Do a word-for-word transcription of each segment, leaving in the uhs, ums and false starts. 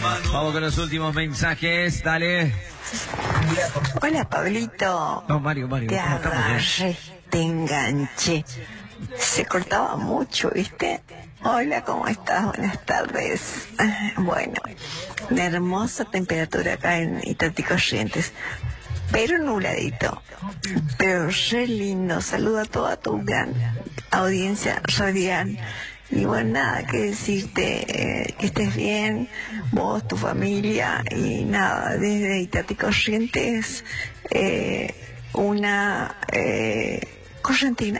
Vamos con los últimos mensajes, dale. Hola, Pablito. No, Mario, Mario. Te ¿cómo estamos? agarré, te enganché. Se cortaba mucho, ¿viste? Hola, ¿cómo estás? Buenas tardes. Bueno, una hermosa temperatura acá en Itati Corrientes, pero nubladito, pero re lindo. Saludo a toda tu gran audiencia radial. Y bueno, nada, que decirte, eh, que estés bien, vos, tu familia, y nada, desde Itati Corrientes, eh, una eh, correntina.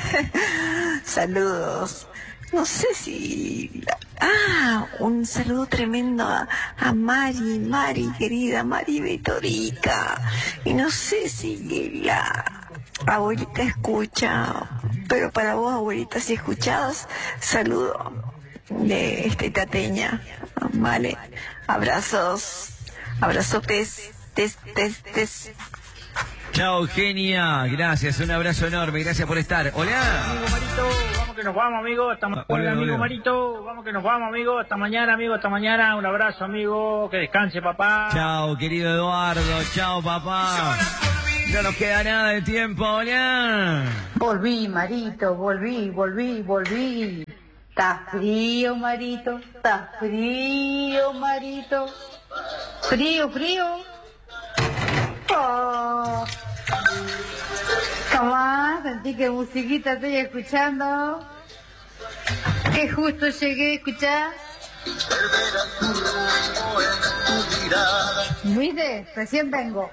Saludos. No sé si... Ah, un saludo tremendo a, a Mari, Mari, querida Mari Vitorica. Y no sé si la abuelita escucha, pero para vos, abuelita, si escuchás, saludo de esta itateña. Vale, abrazos, abrazotes, tes, tes, tes. Chao, genia. Gracias, un abrazo enorme. Gracias por estar. Hola. Amigo Marito, vamos que nos vamos, amigo. Hasta mañana, Hola, amigo hola. Marito. Vamos que nos vamos, amigo. Hasta mañana, amigo. Hasta mañana. Un abrazo, amigo. Que descanse, papá. Chao, querido Eduardo. Chao, papá. No nos queda nada de tiempo. Hola. Volví, Marito, volví, volví, volví. Está frío, Marito, está frío, Marito. Frío, frío. Oh. Camás, sentí que musiquita estoy escuchando. Que justo llegué a escuchar. ¿Viste? Recién vengo.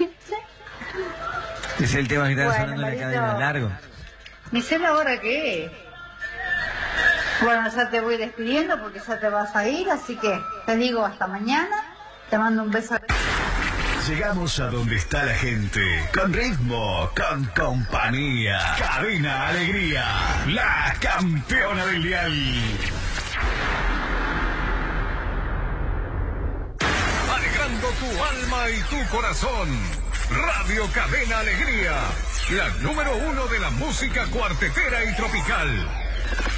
Es el tema que está Bueno, sonando en la Marito. cadena largo. ¿Mi cena ahora qué? Bueno, ya te voy despidiendo porque ya te vas a ir, así que te digo hasta mañana. Te mando un beso. Llegamos a donde está la gente, con ritmo, con compañía. Cadena Alegría, la campeona del dial. Alegrando tu alma y tu corazón. Radio Cadena Alegría, la número uno de la música cuartetera y tropical.